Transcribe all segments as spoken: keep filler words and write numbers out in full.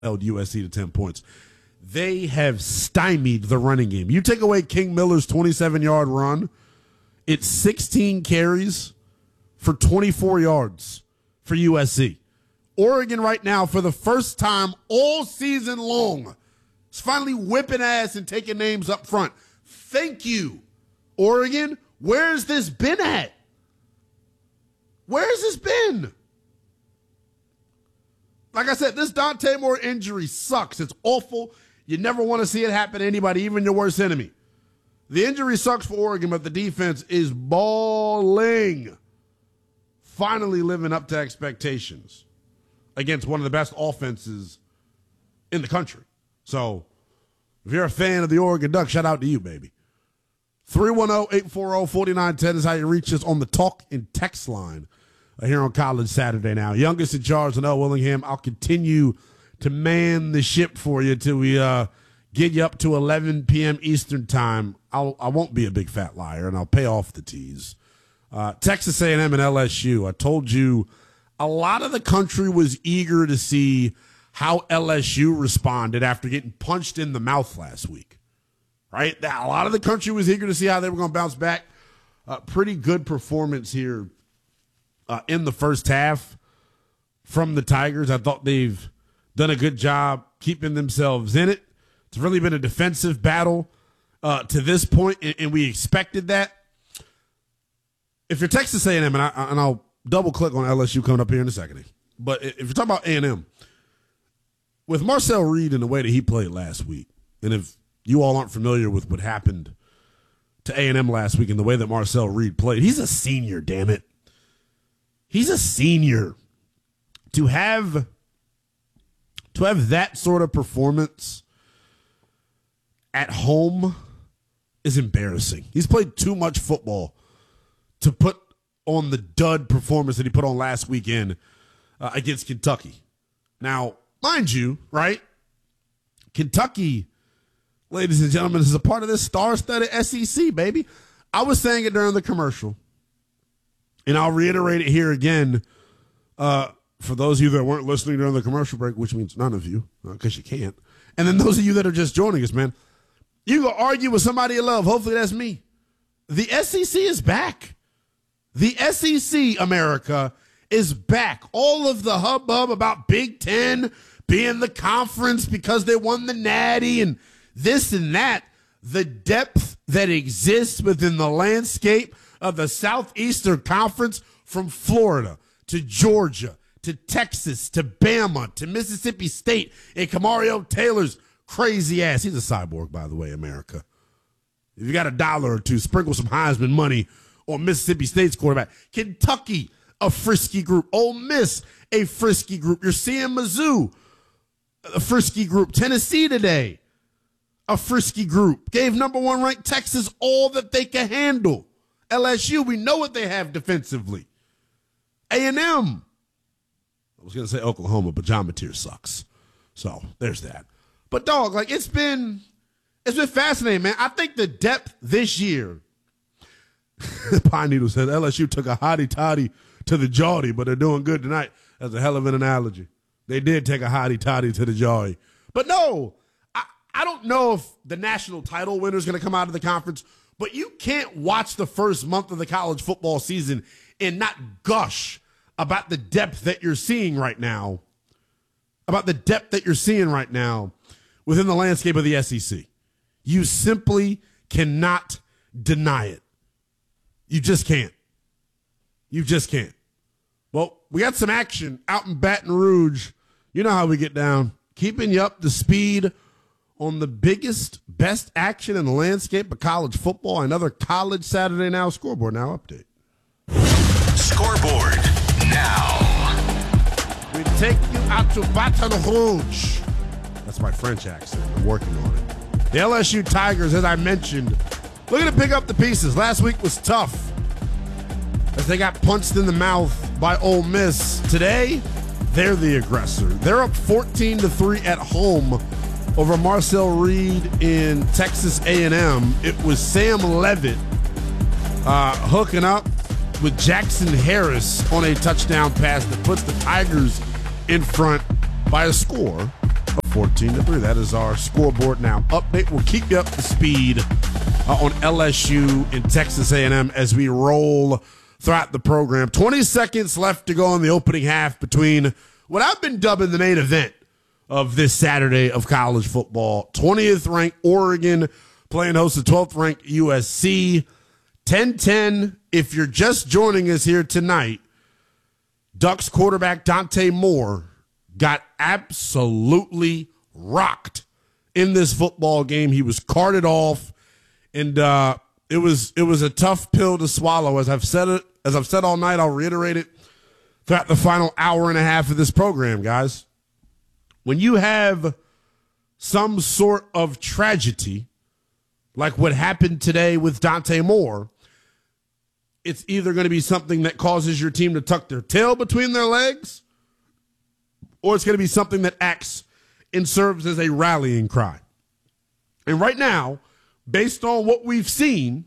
held U S C to ten points. They have stymied the running game. You take away King Miller's twenty-seven-yard run, it's sixteen carries for twenty-four yards for U S C. Oregon right now, for the first time all season long, is finally whipping ass and taking names up front. Thank you, Oregon. Where's this been at? Where's this been? Like I said, this Dante Moore injury sucks. It's awful. You never want to see it happen to anybody, even your worst enemy. The injury sucks for Oregon, but the defense is balling. Finally living up to expectations against one of the best offenses in the country. So, if you're a fan of the Oregon Ducks, shout out to you, baby. three one zero, eight four zero, four nine one zero is how you reach us on the talk and text line here on College Saturday now. Youngest in charge, L. Willingham. I'll continue to man the ship for you till we uh, get you up to eleven p.m. Eastern time. I'll, I won't be a big fat liar, and I'll pay off the tease. Uh, Texas A and M and L S U. I told you a lot of the country was eager to see how L S U responded after getting punched in the mouth last week. Right? A lot of the country was eager to see how they were going to bounce back. Uh, pretty good performance here uh, in the first half from the Tigers. I thought they've done a good job keeping themselves in it. It's really been a defensive battle uh, to this point, and, and we expected that. If you're Texas A and M, and, I, and I'll double-click on L S U coming up here in a second, but if you're talking about A and M, with Marcel Reed and the way that he played last week, and if you all aren't familiar with what happened to A and M last week and the way that Marcel Reed played, he's a senior, damn it. He's a senior. To have, to have that sort of performance at home is embarrassing. He's played too much football to put on the dud performance that he put on last weekend uh, against Kentucky. Now, mind you, right, Kentucky, ladies and gentlemen, is a part of this star-studded S E C, baby. I was saying it during the commercial, and I'll reiterate it here again uh, for those of you that weren't listening during the commercial break, which means none of you, because uh, you can't. And then those of you that are just joining us, man, you go argue with somebody you love. Hopefully that's me. The S E C is back. The S E C, America, is back. All of the hubbub about Big Ten being the conference because they won the Natty and this and that, the depth that exists within the landscape of the Southeastern Conference, from Florida to Georgia to Texas to Bama to Mississippi State and Kamario Taylor's crazy ass. He's a cyborg, by the way, America. If you got a dollar or two, sprinkle some Heisman money on Mississippi State's quarterback. Kentucky, a frisky group. Ole Miss, a frisky group. You're seeing Mizzou, a frisky group. Tennessee today, a frisky group. Gave number one ranked Texas all that they can handle. L S U, we know what they have defensively. A and M. I was going to say Oklahoma, but John Mateer sucks. So there's that. But, dog, like, it's been, it's been fascinating, man. I think the depth this year, Pine Needle said L S U took a hottie-toddy to the Geordie, but they're doing good tonight. That's a hell of an analogy. They did take a hottie-toddy to the Geordie. But, no, I, I don't know if the national title winner is going to come out of the conference, but you can't watch the first month of the college football season and not gush about the depth that you're seeing right now, about the depth that you're seeing right now within the landscape of the S E C. You simply cannot deny it. You just can't. You just can't. Well, we got some action out in Baton Rouge. You know how we get down. Keeping you up to speed on the biggest, best action in the landscape of college football. Another College Saturday Now Scoreboard Now update. Scoreboard Now. We take you out to Baton Rouge. That's my French accent. I'm working on it. The L S U Tigers, as I mentioned, looking to pick up the pieces. Last week was tough as they got punched in the mouth by Ole Miss. Today, they're the aggressor. They're up fourteen to three at home over Marcel Reed in Texas A and M. It was Sam Levitt uh, hooking up with Jackson Harris on a touchdown pass that puts the Tigers in front by a score fourteen to three. That is our scoreboard now. Update. We'll keep you up to speed uh, on L S U and Texas A and M as we roll throughout the program. twenty seconds left to go in the opening half between what I've been dubbing the main event of this Saturday of college football. twentieth ranked Oregon playing host to twelfth ranked U S C. ten ten. If you're just joining us here tonight, Ducks quarterback Dante Moore got absolutely rocked in this football game. He was carted off, and uh, it was it was a tough pill to swallow. As I've said it, as I've said all night, I'll reiterate it throughout the final hour and a half of this program, guys. When you have some sort of tragedy, like what happened today with Dante Moore, it's either going to be something that causes your team to tuck their tail between their legs, or it's going to be something that acts and serves as a rallying cry. And right now, based on what we've seen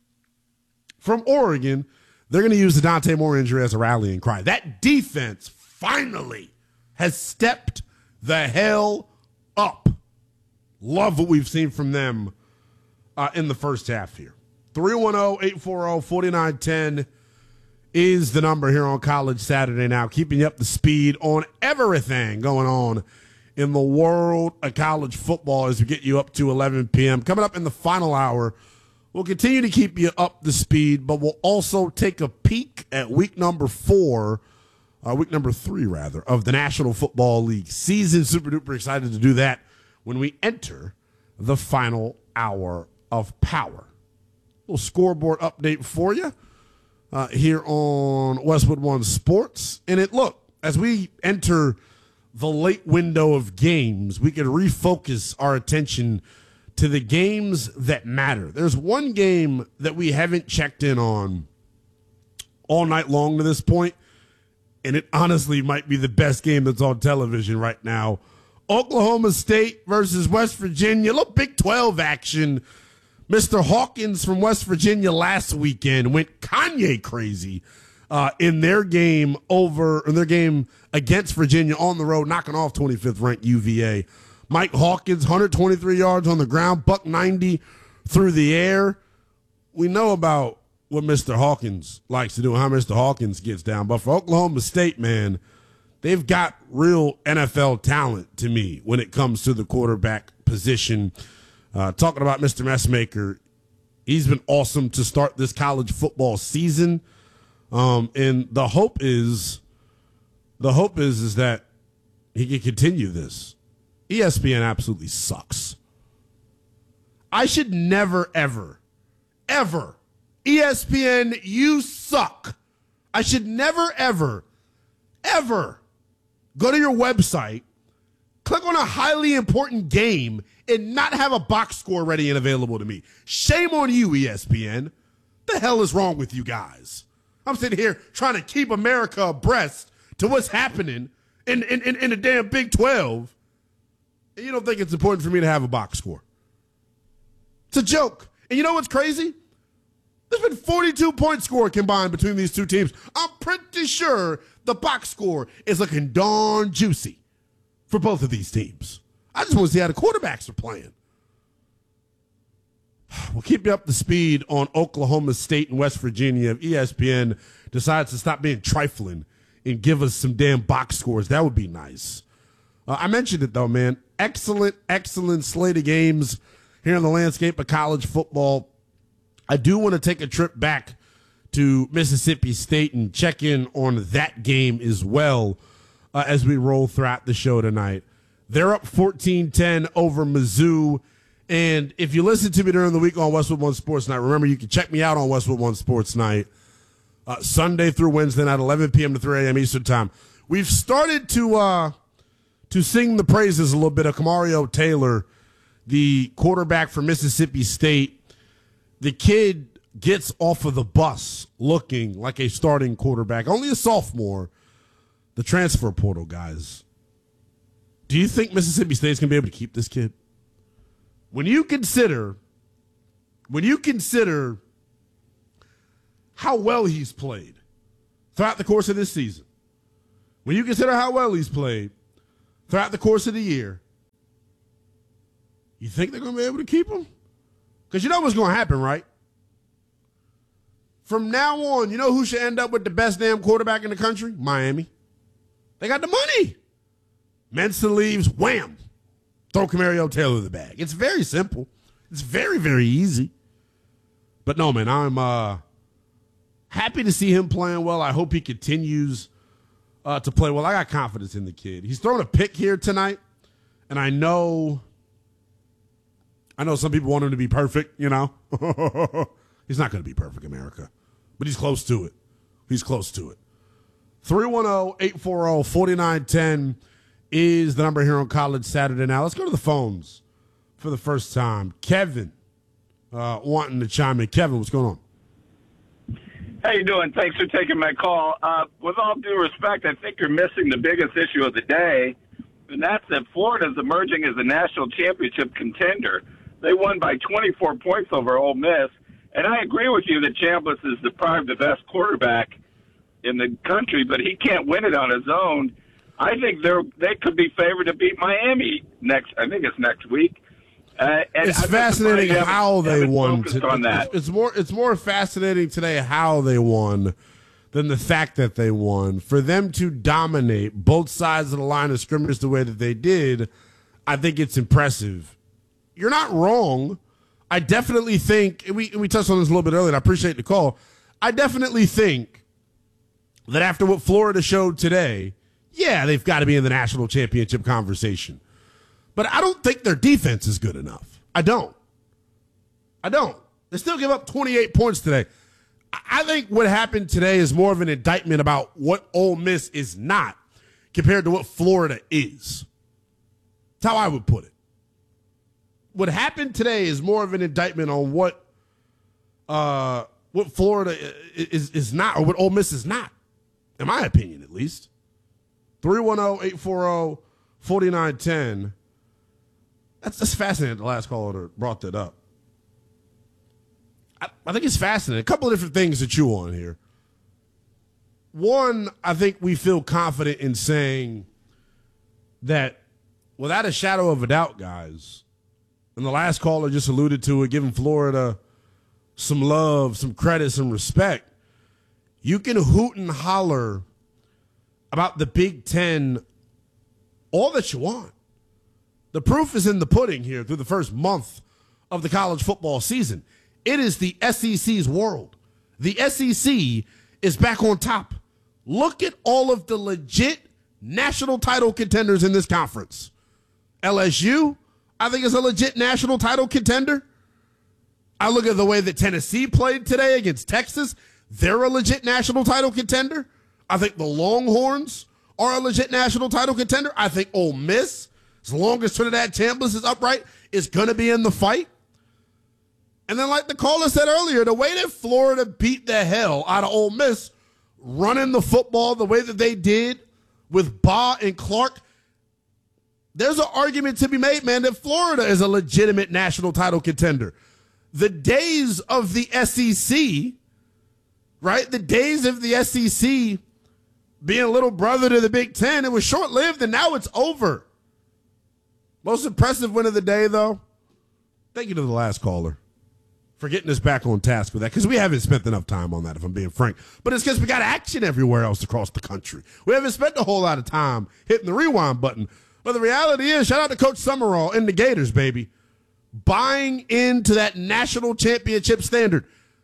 from Oregon, they're going to use the Dante Moore injury as a rallying cry. That defense finally has stepped the hell up. Love what we've seen from them uh, in the first half here. three one zero, eight four zero, four nine one zero is the number here on College Saturday Now, keeping you up to speed on everything going on in the world of college football as we get you up to eleven p.m. Coming up in the final hour, we'll continue to keep you up to speed, but we'll also take a peek at week number four, uh, week number three, rather, of the National Football League season. Super duper excited to do that when we enter the final hour of power. Little scoreboard update for you uh, here on Westwood One Sports. And it look, as we enter the late window of games, we can refocus our attention to the games that matter. There's one game that we haven't checked in on all night long to this point, and it honestly might be the best game that's on television right now. Oklahoma State versus West Virginia. A little Big twelve action. Mister Hawkins from West Virginia last weekend went Kanye crazy uh, in their game over in their game against Virginia on the road, knocking off twenty-fifth ranked U V A. Mike Hawkins, one hundred twenty-three yards on the ground, buck ninety through the air. We know about what Mister Hawkins likes to do and how Mister Hawkins gets down, but for Oklahoma State, man, they've got real N F L talent to me when it comes to the quarterback position. Uh, talking about Mister Messmaker, he's been awesome to start this college football season. Um, and the hope is, the hope is, is that he can continue this. E S P N absolutely sucks. I should never, ever, ever, E S P N, you suck. I should never, ever, ever go to your website, click on a highly important game, and not have a box score ready and available to me. Shame on you, E S P N. The hell is wrong with you guys? I'm sitting here trying to keep America abreast to what's happening in, in, in, in the damn Big twelve, and you don't think it's important for me to have a box score. It's a joke. And you know what's crazy? There's been forty-two point score combined between these two teams. I'm pretty sure the box score is looking darn juicy for both of these teams. I just want to see how the quarterbacks are playing. We'll keep you up to speed on Oklahoma State and West Virginia. If E S P N decides to stop being trifling and give us some damn box scores, that would be nice. Uh, I mentioned it, though, man. Excellent, excellent slate of games here in the landscape of college football. I do want to take a trip back to Mississippi State and check in on that game as well uh, as we roll throughout the show tonight. They're up fourteen ten over Mizzou. And if you listen to me during the week on Westwood One Sports Night, remember you can check me out on Westwood One Sports Night uh, Sunday through Wednesday night, eleven p.m. to three a.m. Eastern Time. We've started to uh, to sing the praises a little bit of Kamario Taylor, the quarterback for Mississippi State. The kid gets off of the bus looking like a starting quarterback, only a sophomore. The transfer portal, guys. Do you think Mississippi State's going to be able to keep this kid? When you consider, when you consider how well he's played throughout the course of this season, when you consider how well he's played throughout the course of the year, You think they're going to be able to keep him? Because you know what's going to happen, right? From now on, you know who should end up with the best damn quarterback in the country? Miami. They got the money. Mensa leaves, wham. Throw Camario Taylor the bag. It's very simple. It's very, very easy. But no, man, I'm uh, happy to see him playing well. I hope he continues uh, to play well. I got confidence in the kid. He's throwing a pick here tonight, and I know, I know some people want him to be perfect, you know. He's not going to be perfect, America, but he's close to it. He's close to it. three one zero, eight four zero, four nine one zero is the number here on College Saturday. Now, let's go to the phones for the first time. Kevin uh, wanting to chime in. Kevin, what's going on? How you doing? Thanks for taking my call. Uh, with all due respect, I think you're missing the biggest issue of the day, and that's that Florida's emerging as a national championship contender. They won by twenty-four points over Ole Miss, and I agree with you that Chambliss is the, probably the best quarterback in the country, but he can't win it on his own. I think they're they could be favored to beat Miami next. I think it's next week. Uh, and it's I'm fascinating how they won. To, on that. It's more. It's more fascinating today how they won than the fact that they won. For them to dominate both sides of the line of scrimmage the way that they did, I think it's impressive. You're not wrong. I definitely think we we touched on this a little bit earlier. And I appreciate the call. I definitely think that after what Florida showed today, yeah, they've got to be in the national championship conversation. But I don't think their defense is good enough. I don't. I don't. They still give up twenty-eight points today. I think what happened today is more of an indictment about what Ole Miss is not compared to what Florida is. That's how I would put it. What happened today is more of an indictment on what uh, what Florida is, is not, or what Ole Miss is not, in my opinion at least. three one zero, eight four zero, four nine one zero. That's, that's fascinating. The last caller brought that up. I, I think it's fascinating. A couple of different things to chew on here. One, I think we feel confident in saying that without a shadow of a doubt, guys, and the last caller just alluded to it, giving Florida some love, some credit, some respect, you can hoot and holler about the Big Ten all that you want. The proof is in the pudding here through the first month of the college football season. It is the S E C's world. The S E C is back on top. Look at all of the legit national title contenders in this conference. L S U, I think, is a legit national title contender. I look at the way that Tennessee played today against Texas. They're a legit national title contender. I think the Longhorns are a legit national title contender. I think Ole Miss, as long as Trinidad Chambliss is upright, is going to be in the fight. And then like the caller said earlier, the way that Florida beat the hell out of Ole Miss, running the football the way that they did with Baugh and Clark, there's an argument to be made, man, that Florida is a legitimate national title contender. The days of the S E C, right, the days of the S E C being a little brother to the Big Ten, it was short-lived, and now it's over. Most impressive win of the day, though, thank you to the last caller for getting us back on task with that, because we haven't spent enough time on that, if I'm being frank. But it's because we got action everywhere else across the country. We haven't spent a whole lot of time hitting the rewind button. But the reality is, shout out to Coach Summerall and the Gators, baby, buying into that national championship standard.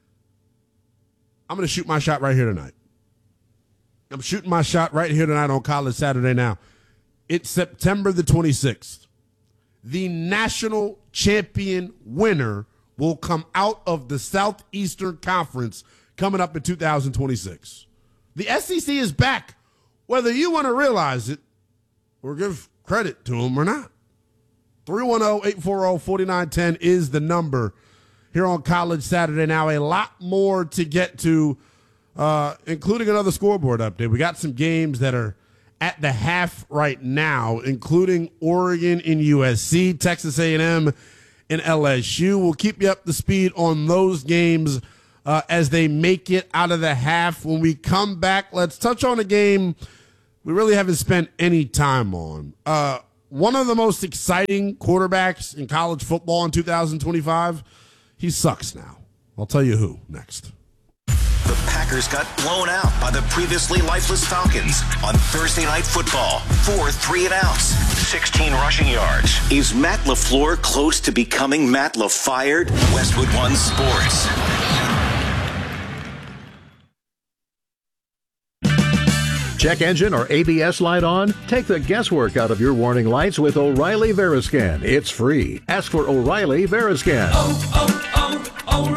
I'm going to shoot my shot right here tonight. I'm shooting my shot right here tonight on College Saturday Now. It's September the twenty-sixth. The national champion winner will come out of the Southeastern Conference coming up in two thousand twenty-six. The S E C is back, whether you want to realize it or give credit to them or not. three one zero, eight four zero, four nine one zero is the number here on College Saturday Now. A lot more to get to, uh, including another scoreboard update. We got some games that are at the half right now, including Oregon and U S C, Texas A and M and L S U. We'll keep you up to speed on those games uh, as they make it out of the half. When we come back, let's touch on a game we really haven't spent any time on. Uh, one of the most exciting quarterbacks in college football in two thousand twenty-five, he sucks now. I'll tell you who next. The Packers got blown out by the previously lifeless Falcons on Thursday Night Football. Four three and outs, sixteen rushing yards. Is Matt LaFleur close to becoming Matt LaFired? Westwood One Sports. Check engine or A B S light on? Take the guesswork out of your warning lights with O'Reilly Veriscan. It's free. Ask for O'Reilly Veriscan. Oh,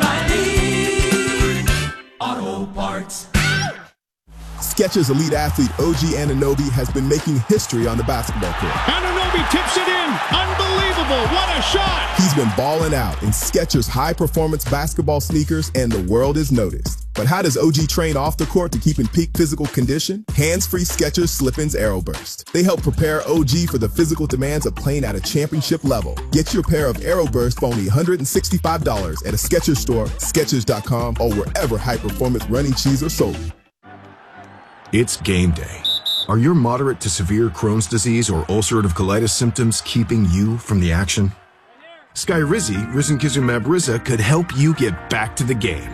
oh, oh, O'Reilly Auto Parts. Skechers elite athlete O G Anunoby has been making history on the basketball court. Anunoby tips it in. Unbelievable. What a shot. He's been balling out in Skechers high-performance basketball sneakers, and the world has noticed. But how does O G train off the court to keep in peak physical condition? Hands-free Skechers Slip-ins Aeroburst. They help prepare O G for the physical demands of playing at a championship level. Get your pair of Aeroburst for only one hundred sixty-five dollars at a Skechers store, Skechers dot com, or wherever high-performance running shoes are sold. It's game day. Are your moderate to severe Crohn's disease or ulcerative colitis symptoms keeping you from the action? Skyrizi, risankizumab Riza, could help you get back to the game.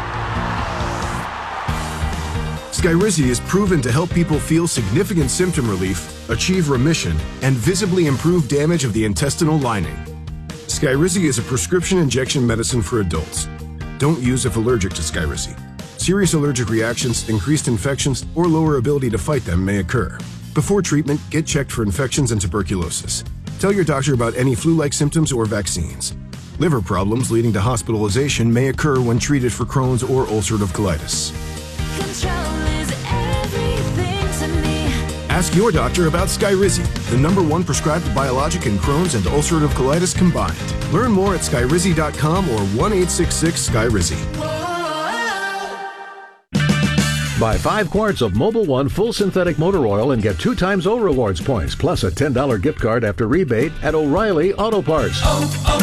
Skyrizi is proven to help people feel significant symptom relief, achieve remission, and visibly improve damage of the intestinal lining. Skyrizi is a prescription injection medicine for adults. Don't use if allergic to Skyrizi. Serious allergic reactions, increased infections, or lower ability to fight them may occur. Before treatment, get checked for infections and tuberculosis. Tell your doctor about any flu-like symptoms or vaccines. Liver problems leading to hospitalization may occur when treated for Crohn's or ulcerative colitis. Control is everything to me. Ask your doctor about Skyrizi, the number one prescribed biologic in Crohn's and ulcerative colitis combined. Learn more at Skyrizi dot com or one eight six six Skyrizi. Buy five quarts of Mobil One full synthetic motor oil and get two times O Rewards points, plus a ten dollars gift card after rebate at O'Reilly Auto Parts. Oh, oh.